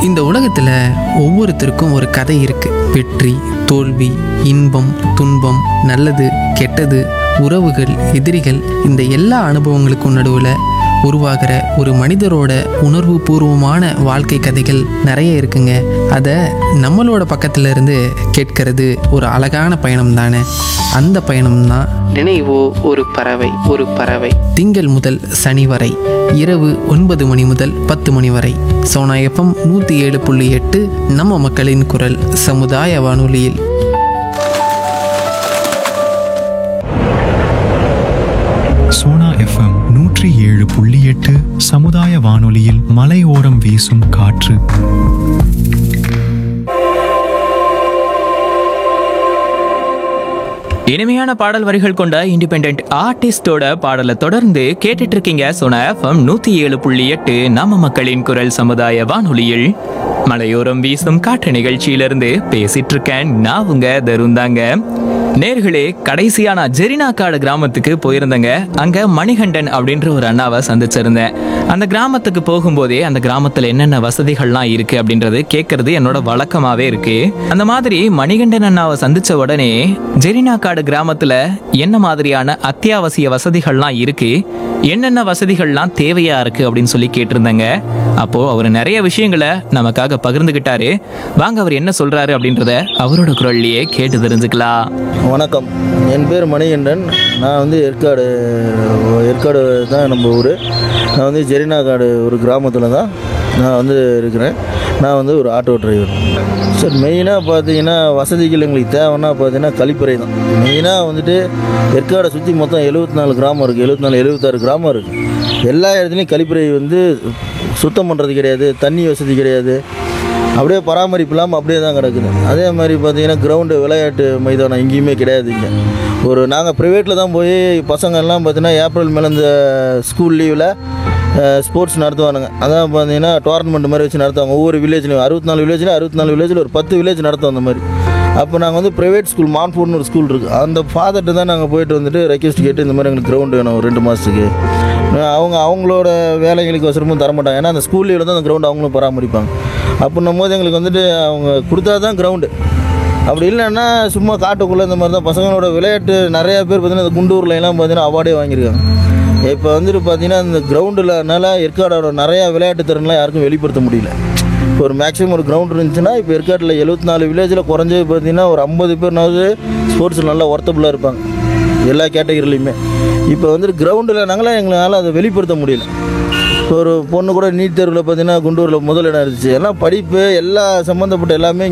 இந்த உலகத்தில் ஒவ்வொருத்தருக்கும் ஒரு கதை இருக்கு. வெற்றி, தோல்வி, இன்பம், துன்பம், நல்லது, கெட்டது, உறவுகள், எதிரிகள், இந்த எல்லா அனுபவங்களுக்கும் நடுவில் உருவாகிற ஒரு மனிதரோட உணர்வு பூர்வமான வாழ்க்கை கதைகள் நிறைய இருக்குங்க. அதை நம்மளோட பக்கத்துல இருந்து கேட்கறது ஒரு அழகான பயணம் தானே. அந்த பயணம் தான் நினைவோ ஒரு பறவை. ஒரு பறவை திங்கள் முதல் சனி வரை இரவு 9 மணி முதல் 10 மணி வரை சோனா எஃப்எம் 107.8 நம்ம மக்களின் குரல் சமுதாய வானொலியில். சோனா எஃப்எம் 107.8 சமுதாய வானொலியில் மலையோரம் வீசும் காற்று. இனிமையான பாடல் வரிகள் கொண்ட இண்டிபெண்டன்ட் ஆர்டிஸ்டோட பாடலை தொடர்ந்து கேட்டுட்டு இருக்கீங்க. சோனா எஃப்எம் 107.8 நம்ம மக்களின் குரல் சமுதாய வானொலியில் மலையோரம் வீசும் காற்று நிகழ்ச்சியிலிருந்து பேசிட்டு இருக்கேன். நான் உங்க தருந்தாங்க. நேர்களே, கடைசியா நான் ஜெரினாக்காடு கிராமத்துக்கு போயிருந்தேங்க. அங்க மணிகண்டன் அப்படின்ற ஒரு அண்ணாவை சந்திச்சிருந்தேன். அந்த கிராமத்துக்கு போகும்போதே அந்த கிராமத்துல என்னென்ன வசதிகள்லாம் இருக்கு அப்படின்றது கேட்கறது என்னோட வழக்கமாவே இருக்கு. அந்த மாதிரி மணிகண்டன் அண்ணாவை சந்திச்ச உடனே ஜெரினாக்காடு கிராமத்துல என்ன மாதிரியான அத்தியாவசிய வசதிகள்லாம் இருக்கு, என்னென்ன வசதிகள்லாம் தேவையா இருக்கு அப்படின்னு சொல்லி கேட்டிருந்தேங்க. அப்போ அவர் நிறைய விஷயங்களை நமக்காக பகிர்ந்துகிட்டாரு. வாங்க அவர் என்ன சொல்றாரு அப்படின்றத அவரோட குரல்லையே கேட்டு தெரிஞ்சுக்கலாம். வணக்கம், என் பேர் மணிகண்டன். நான் வந்து ஏற்காடு தான் நம்ம ஊர். நான் வந்து ஜெரினாக்காடு ஒரு கிராமத்தில் தான் நான் வந்து இருக்கிறேன். நான் வந்து ஒரு ஆட்டோ டிரைவர். சார், மெயினாக பார்த்தீங்கன்னா வசதிகள் எங்களுக்கு தேவைன்னா பார்த்தீங்கன்னா கழிப்பறை தான். மெயினாக வந்துட்டு ஏற்காடை சுற்றி மொத்தம் 74 கிராமம் இருக்குது. 76 கிராமம் இருக்குது. எல்லா இடத்துலையும் கழிப்பறை வந்து சுத்தம் பண்ணுறது கிடையாது, தண்ணி வசதி கிடையாது, அப்படியே பராமரிப்பு இல்லாமல் அப்படியே தான் கிடக்குது. அதே மாதிரி பார்த்தீங்கன்னா கிரவுண்டு, விளையாட்டு மைதானம் எங்கேயுமே கிடையாது. இங்கே நாங்கள் ப்ரைவேட்டில் தான் போய் பசங்கள்லாம் பார்த்தீங்கன்னா ஏப்ரல் மேலே இந்த ஸ்கூல் லீவில் ஸ்போர்ட்ஸ் நடத்துவானுங்க. அதான் பார்த்தீங்கன்னா டோர்னமெண்ட் மாதிரி வச்சு நடத்துவாங்க. ஒவ்வொரு வில்லேஜ்லையும் 64 வில்லேஜில் ஒரு 10 வில்லேஜ் நடத்துவோம் அந்த மாதிரி. அப்போ நாங்கள் வந்து ப்ரைவேட் ஸ்கூல் மான்ஃபோர்ட்னு ஒரு ஸ்கூல் இருக்குது. அந்த ஃபாதர்கிட்ட தான் நாங்கள் போயிட்டு வந்துட்டு ரெக்வெஸ்ட் கேட்டு இந்த மாதிரி எங்களுக்கு கிரவுண்டு வேணும் 2 மாதத்துக்கு. அவங்களோட வேலைகளுக்கு வசரமும் தரமாட்டாங்க. ஏன்னா அந்த ஸ்கூல் லீவில் தான் அந்த கிரவுண்டு அவங்களும் பராமரிப்பாங்க. அப்படின்னும் போது எங்களுக்கு வந்துட்டு அவங்க கொடுத்தா தான் கிரவுண்டு. அப்படி இல்லைன்னா சும்மா காட்டுக்குள்ளே இந்த மாதிரி தான் பசங்களோட விளையாட்டு. நிறையா பேர் பார்த்தீங்கன்னா இந்த குண்டூர்லாம் பார்த்தீங்கன்னா அவார்டே வாங்கியிருக்காங்க. இப்போ வந்துட்டு பார்த்தீங்கன்னா இந்த கிரவுண்டில்னால ஏற்காடோட நிறையா விளையாட்டு திறன்லாம் யாருக்கும் வெளிப்படுத்த முடியல. இப்போ ஒரு மேக்ஸிமம் ஒரு கிரவுண்ட் இருந்துச்சுன்னா இப்போ ஏற்காட்டில் 74 வில்லேஜில் குறைஞ்சது பார்த்தீங்கன்னா ஒரு 50 பேர்னாவது ஸ்போர்ட்ஸில் நல்லா ஒர்த்தபுளாக இருப்பாங்க எல்லா கேட்டகரிலையுமே. இப்போ வந்துட்டு கிரவுண்டில் எங்களால் அதை வெளிப்படுத்த முடியல. ஒரு பொண்ணு கூட நீட் தேர்வில் பார்த்தீங்கன்னா குண்டூரில் முதல் இடம் இருந்துச்சு. எல்லாம் படிப்பு, எல்லா சம்மந்தப்பட்ட எல்லாமே